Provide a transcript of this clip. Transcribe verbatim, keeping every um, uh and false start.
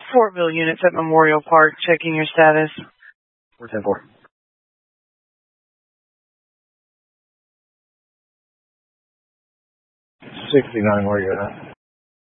Fortville units at Memorial Park, checking your status. four ten four. sixty-nine, where you at?